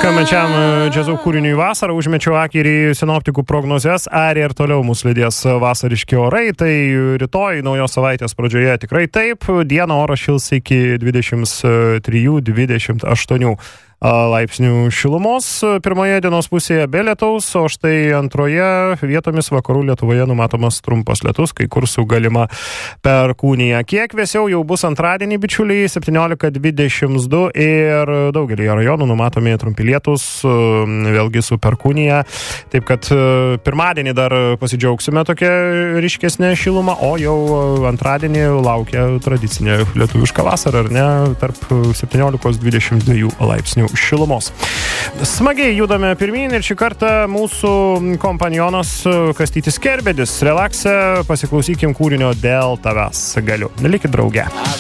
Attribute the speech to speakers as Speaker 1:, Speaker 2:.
Speaker 1: Skambančiam džiazo kūriniui vasarą užmečiau akį ir į sinoptikų prognozes, ar ir toliau mūsų lydės vasariški orai. Tai rytoj naujos savaitės pradžioje tikrai taip, dieną oras šils iki 23-28 laipsnių šilumos. Pirmoje dienos pusėje be lietaus, o štai antroje vietomis vakarų Lietuvoje numatomas trumpas lietus, kai kur su galima perkūnija. Kiek vėsiau jau bus antradienį, bičiuliai, 17-22 ir daugelį rajonų numatomi trumpi lietus, vėlgi su perkūnija. Taip kad pirmadienį dar pasidžiaugsime tokia ryškesnė šiluma, o jau antradienį laukia tradicinė lietuviška vasara, ar ne, tarp 17-22 laipsnių šilumos. Smagiai judame pirmyn ir šį kartą mūsų kompanionas Kastytis Kerbedis. Relakse pasiklausykim kūrinio Dėl tavęs galiu. Likit drauge.